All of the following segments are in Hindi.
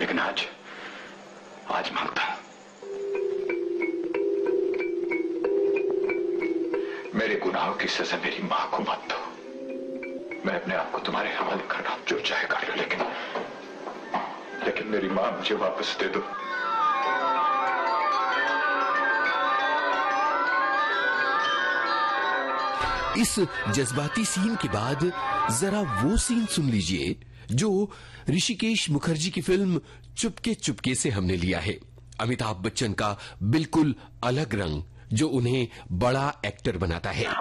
लेकिन आज मांगता हूं, मेरे गुनाहों की सजा मेरी मां को मत दो। मैं अपने आप को तुम्हारे हवाले कर रहा हूं, जो चाहे कर लो, लेकिन मेरी मां मुझे वापस दे दो। इस जज्बाती सीन के बाद जरा वो सीन सुन लीजिए जो ऋषिकेश मुखर्जी की फिल्म चुपके चुपके से हमने लिया है। अमिताभ बच्चन का बिल्कुल अलग रंग जो उन्हें बड़ा एक्टर बनाता है।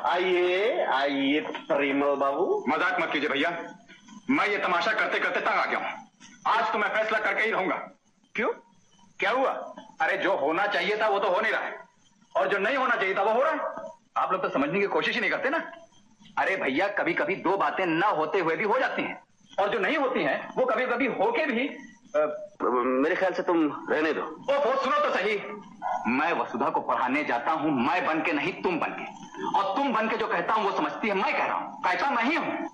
आइए परिमल बाबू। मजाक मत कीजिए भैया, मैं ये तमाशा करते करते तंग आ गया हूं। आज तो मैं फैसला करके ही रहूंगा। क्यों, क्या हुआ? अरे जो होना चाहिए था वो तो हो नहीं रहा है, और जो नहीं होना चाहिए था वो हो रहा है। आप लोग तो समझने की कोशिश ही नहीं करते ना। अरे भैया, कभी कभी दो बातें ना होते हुए भी हो जाती हैं, और जो नहीं होती हैं वो कभी कभी होके भी मेरे ख्याल से तुम रहने दो। वो सुनो तो सही, मैं वसुधा को पढ़ाने जाता हूं मैं बन के नहीं तुम बन के, और तुम बन के जो कहता हूं वो समझती है मैं कह रहा हूं। कहता मैं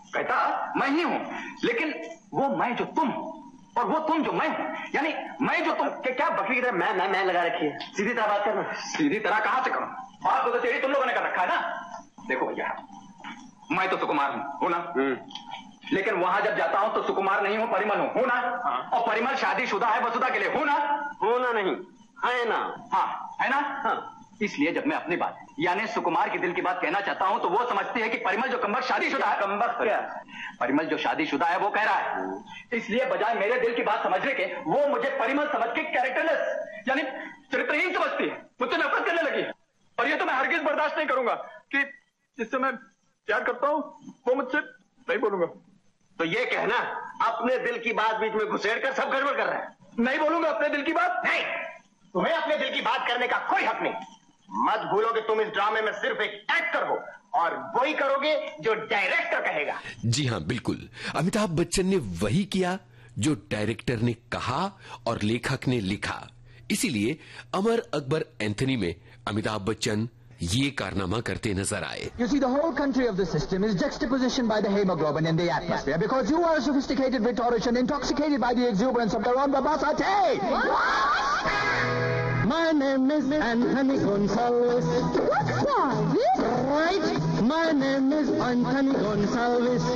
ही हूं, लेकिन वो मैं जो तुम और वो तुम जो मैं हूं, यानी मैं जो तुम क्या बकरी की तरह मैं लगा रखी है। सीधी तरह बात करना। सीधी तरह कहां से करूं? बात तो तेरी तुम लोगों ने कर रखा है ना। देखो भैया, मैं तो सुकुमार हूं ना, लेकिन वहां जब जाता हूं तो सुकुमार नहीं हूं, परिमल हूं ना। और परिमल शादीशुदा है वसुधा के लिए, होना नहीं है ना। हाँ है ना। हाँ। इसलिए जब मैं अपनी बात यानी सुकुमार के दिल की बात कहना चाहता हूं तो वो समझती है कि परिमल जो कमबख्त शादीशुदा है। कमबख्त क्या? परिमल जो शादीशुदा है वो कह रहा है, इसलिए बजाय मेरे दिल की बात समझने के वो मुझे परिमल समझ के कैरेक्टरलेस यानी चरित्रहीन समझती है, मुझसे नफरत करने लगी है। और ये तो मैं हरगिज बर्दाश्त नहीं करूंगा कि जिससे मैं प्यार करता हूं वो मुझसे नहीं बोलूंगा। तो ये कहना अपने दिल की बात बीच में घुसेड़ कर सब गड़बड़ कर रहा है। नहीं बोलूंगा अपने दिल की बात। नहीं, तुम्हें अपने दिल की बात करने का कोई हक नहीं। मत भूलो कि तुम इस ड्रामे में सिर्फ एक एक्टर हो, और वही करोगे जो डायरेक्टर कहेगा। जी हां, बिल्कुल। अमिताभ बच्चन ने वही किया जो डायरेक्टर ने कहा और लेखक ने लिखा। इसीलिए अमर अकबर एंथनी में अमिताभ बच्चन ये कारनामा करते नजर आए। You see, the whole country of the system is juxtaposition by the hemoglobin in the atmosphere because you are a sophisticated rhetorician intoxicated by the exuberance of the Ron Babasate. My name is Anthony Gonsalves. Right? My name is Anthony Gonsalves.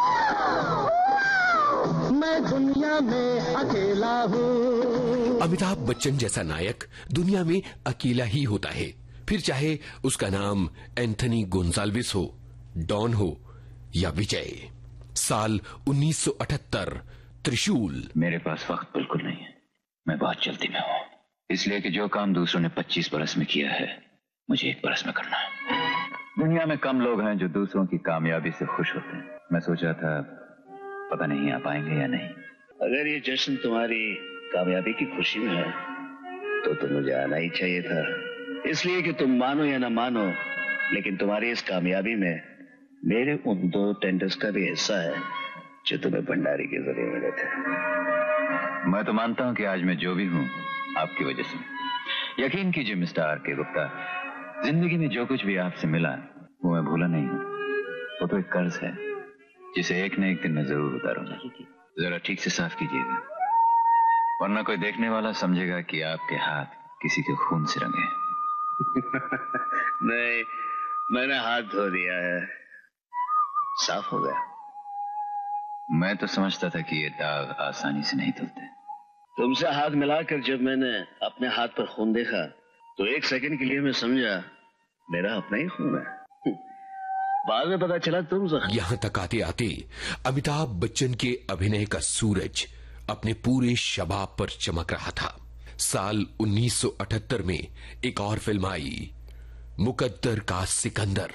मैं दुनिया में अकेला हूँ। अमिताभ बच्चन जैसा नायक दुनिया में अकेला ही होता है, फिर चाहे उसका नाम एंथनी गोंसाल्विस हो, डॉन हो या विजय। साल 1978, त्रिशूल। मेरे पास वक्त बिल्कुल नहीं है, मैं बहुत जल्दी में हूँ, इसलिए कि जो काम दूसरों ने 25 बरस में किया है मुझे 1 बरस में करना है। दुनिया में कम लोग हैं जो दूसरों की कामयाबी से खुश होते हैं। मैं सोच रहा था पता नहीं आ पाएंगे या नहीं। अगर ये जश्न तुम्हारी कामयाबी की खुशी में है तो मुझे आना ही चाहिए था, इसलिए कि तुम मानो या ना मानो, लेकिन तुम्हारी इस कामयाबी में मेरे उन 2 टेंडर्स का भी हिस्सा है जो तुम्हें भंडारी के जरिए मिले थे। मैं तो मानता हूं कि आज मैं जो भी हूं आपकी वजह से। यकीन कीजिए मिस्टर आर.के. गुप्ता, जिंदगी में जो कुछ भी आपसे मिला वो मैं भूला नहीं हूं। वो तो एक कर्ज है जिसे एक न एक दिन मैं जरूर उतारूंगा। जरा ठीक से साफ कीजिएगा, वरना कोई देखने वाला समझेगा कि आपके हाथ किसी के खून से रंगे हैं। नहीं, मैंने हाथ धो दिया है, साफ हो गया। मैं तो समझता था कि ये दाग आसानी से नहीं धुलते। तुमसे हाथ मिलाकर जब मैंने अपने हाथ पर खून देखा तो 1 सेकंड के लिए मैं समझा मेरा अपना ही खून है। बाद में पता चला तुम यहां तक आते आते अमिताभ बच्चन के अभिनय का सूरज अपने पूरे शबाब पर चमक रहा था। साल 1978 में एक और फिल्म आई, मुकद्दर का सिकंदर।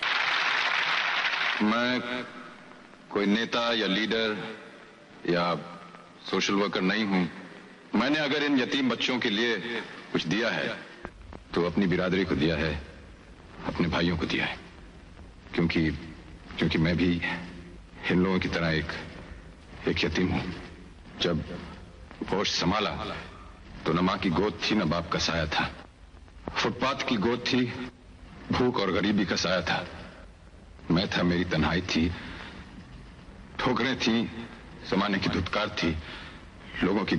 मैं कोई नेता या लीडर या सोशल वर्कर नहीं हूं। मैंने अगर इन यतीम बच्चों के लिए कुछ दिया है तो अपनी बिरादरी को दिया है, अपने भाइयों को दिया है, क्योंकि मैं भी इन लोगों की तरह एक यतीम हूं। जब होश संभाला तो न मां की गोद थी न बाप का साया था, फुटपाथ की गोद थी, भूख और गरीबी का साया था। मैं था, मेरी तन्हाई थी, ठोकरें थी, जमाने की धुतकार थी, लोगों की